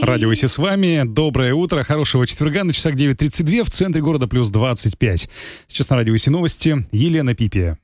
Радио Си с вами. Доброе утро, хорошего четверга. На часах 9:32, в центре города плюс 25. Сейчас на Радио Си новости. Елена Пипия.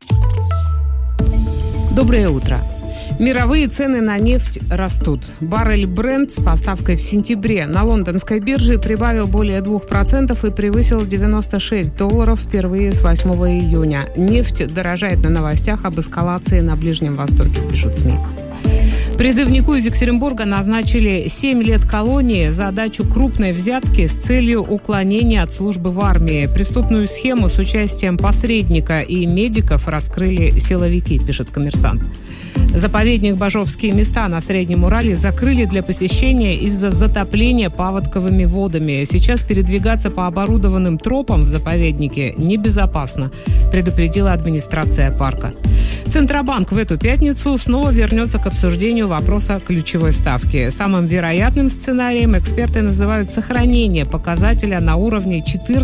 Доброе утро. Мировые цены на нефть растут. Баррель Brent с поставкой в сентябре на лондонской бирже прибавил более 2% и превысил $96 впервые с 8 июня. Нефть дорожает на новостях об эскалации на Ближнем Востоке, пишут СМИ. Призывнику из Екатеринбурга назначили 7 лет колонии за дачу крупной взятки с целью уклонения от службы в армии. Преступную схему с участием посредника и медиков раскрыли силовики, пишет «Коммерсант». Заповедник «Бажовские места» на Среднем Урале закрыли для посещения из-за затопления паводковыми водами. Сейчас передвигаться по оборудованным тропам в заповеднике небезопасно, предупредила администрация парка. Центробанк в эту пятницу снова вернется к обсуждению вопроса ключевой ставки. Самым вероятным сценарием эксперты называют сохранение показателя на уровне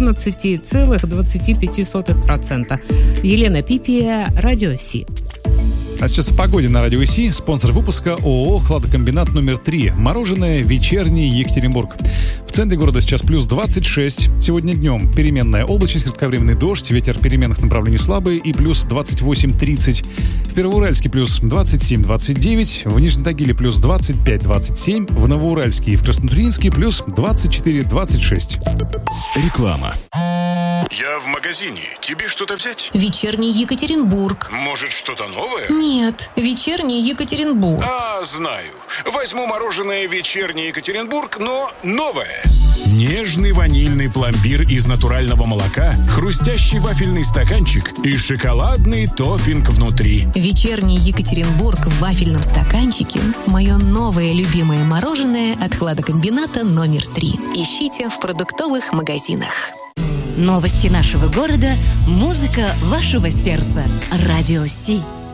14,25%. Елена Пипия, Радио Си. А сейчас о погоде на Радио Си. Спонсор выпуска ООО «Хладокомбинат номер 3». Мороженое «Вечерний Екатеринбург». В центре города сейчас плюс 26. Сегодня днем переменная облачность, кратковременный дождь, ветер переменных направлений слабый и плюс 28-30. В Первоуральске плюс 27-29, в Нижнем Тагиле плюс 25-27, в Новоуральске и в Краснотурьинске плюс 24-26. Реклама. Я в магазине. Тебе что-то взять? Вечерний Екатеринбург. Может, что-то новое? Нет, вечерний Екатеринбург. Знаю. Возьму мороженое «Вечерний Екатеринбург», но новое. Нежный ванильный пломбир из натурального молока, хрустящий вафельный стаканчик и шоколадный топпинг внутри. Вечерний Екатеринбург в вафельном стаканчике – мое новое любимое мороженое от хладокомбината номер 3. Ищите в продуктовых магазинах. Новости нашего города, музыка вашего сердца. Радио Си.